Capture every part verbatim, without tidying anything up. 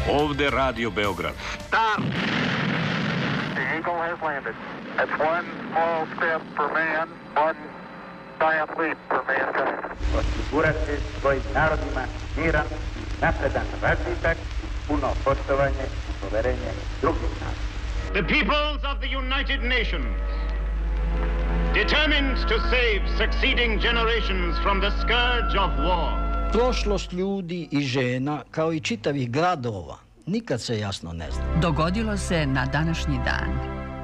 Ovde Radio Beograd. Stop! The Eagle has landed. That's one small step for man, one giant leap for mankind. Osigurati svojim narodima miran, napredan razvitak, puno poštovanje i poverenje drugih naroda. The peoples of the United Nations, determined to save succeeding generations from the scourge of war. Prošlost ljudi i žena, kao i čitavih gradova, nikad se jasno ne zna. Dogodilo se na današnji dan.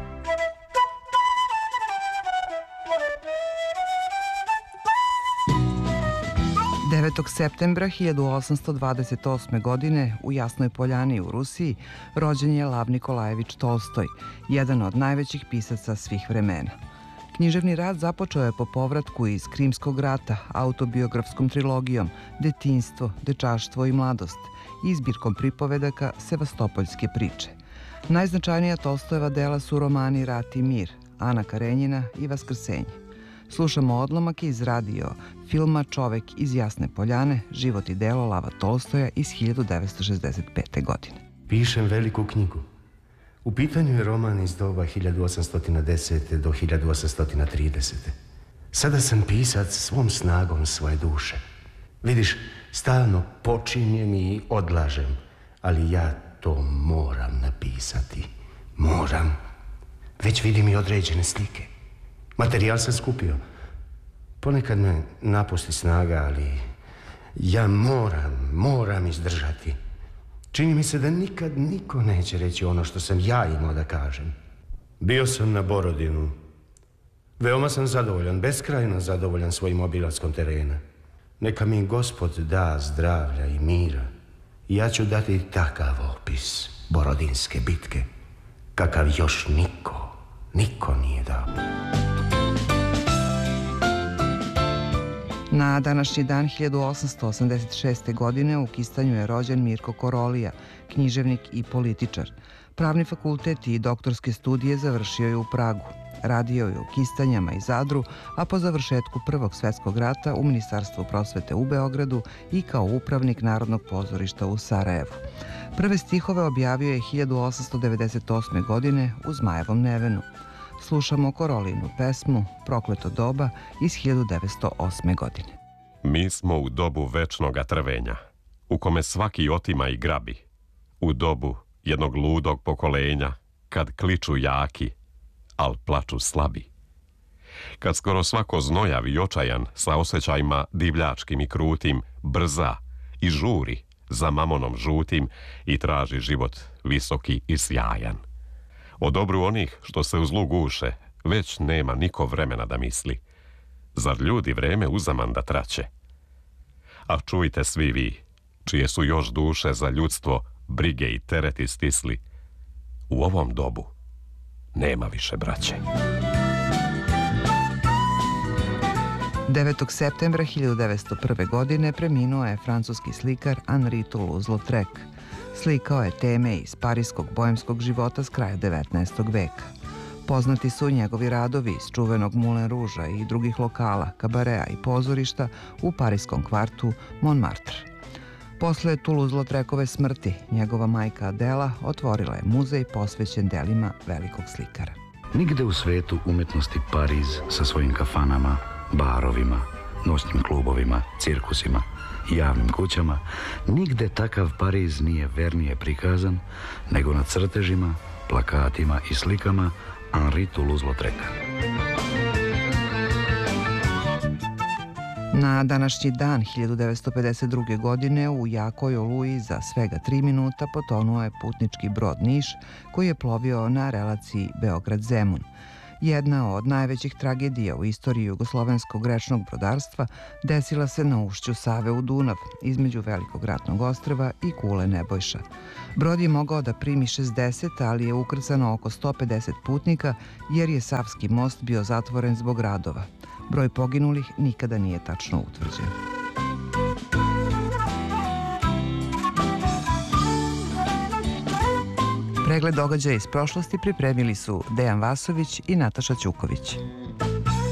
devetog septembra hiljadu osamsto dvadeset osme. godine u Jasnoj Poljani u Rusiji rođen je Lav Nikolajević Tolstoj, jedan od najvećih pisaca svih vremena. Književni rad započeo je po povratku iz Krimskog rata autobiografskom trilogijom Detinjstvo, dečaštvo i mladost i zbirkom pripovedaka Sevastopoljske priče. Najznačajnija Tolstojeva dela su romani Rat i mir, Ana Karenjina i Vaskrsenje. Slušamo odlomak iz radio filma Čovek iz Jasne Poljane, život i delo Lava Tolstoja iz hiljadu devetsto šezdeset pete. godine. Pišem veliku knjigu. U pitanju je roman iz doba hiljadu osamsto desete. do hiljadu osamsto tridesete. Sada sam pisac svom snagom svoje duše. Vidiš, stalno počinjem i odlažem, ali ja to moram napisati. Moram. Već vidim i određene slike. Materijal sam skupio. Ponekad me napusti snaga, ali ja moram, moram izdržati. Čini mi se da nikad niko neće reći ono što sam ja imao da kažem. Bio sam na Borodinu. Veoma sam zadovoljan, beskrajno zadovoljan svojim obilaskom terena. Neka mi Gospod da zdravlja i mira. I ja ću dati takav opis Borodinske bitke, kakav još niko, niko nije dao. Na današnji dan hiljadu osamsto osamdeset šeste. godine u Kistanju je rođen Mirko Korolija, književnik i političar. Pravni fakultet i doktorske studije završio je u Pragu. Radio je u Kistanjama i Zadru, a po završetku Prvog svetskog rata u Ministarstvu prosvete u Beogradu i kao upravnik Narodnog pozorišta u Sarajevu. Prve stihove objavio je hiljadu osamsto devedeset osme. godine u Zmajevom Nevenu. Slušamo Korolinu pesmu Prokleto doba iz hiljadu devetsto osme. godine. Mi smo u dobu večnoga trvenja, u kome svaki otima i grabi, u dobu jednog ludog pokolenja, kad kliču jaki, al plaču slabi. Kad skoro svako znojav i očajan sa osjećajima divljačkim i krutim brza i žuri za mamonom žutim i traži život visoki i sjajan. O dobru onih što se u zlu guše, već nema niko vremena da misli. Zar ljudi vreme uzaman da traće? A čujte svi vi, čije su još duše za ljudstvo brige i tereti stisli, u ovom dobu nema više braće. devetog septembra hiljadu devetsto prve. godine preminuo je francuski slikar Henri Toulouse-Lautrec. Slikao je teme iz parijskog boemskog života s kraja devetnaestog. veka. Poznati su njegovi radovi iz čuvenog Moulin Rouge-a i drugih lokala, kabarea i pozorišta u parijskom kvartu Montmartre. Posle Toulouse-Lautrecove smrti, njegova majka Adela otvorila je muzej posvećen delima velikog slikara. Nigde u svetu umetnosti Pariz sa svojim kafanama, barovima, noćnim klubovima, cirkusima i javnim kućama, nigde takav Pariz nije vernije prikazan nego na crtežima, plakatima i slikama Henri Toulouse-Lautreca. Na današnji dan hiljadu devetsto pedeset druge. godine u jakoj oluji za svega tri minuta potonuo je putnički brod Niš koji je plovio na relaciji Beograd-Zemun. Jedna od najvećih tragedija u istoriji jugoslovenskog rečnog brodarstva desila se na ušću Save u Dunav, između Velikog ratnog ostrva i Kule Nebojša. Brod je mogao da primi šezdeset, ali je ukrcano oko sto pedeset putnika jer je Savski most bio zatvoren zbog radova. Broj poginulih nikada nije tačno utvrđen. Pregled događaja iz prošlosti pripremili su Dejan Vasović i Nataša Ćuković.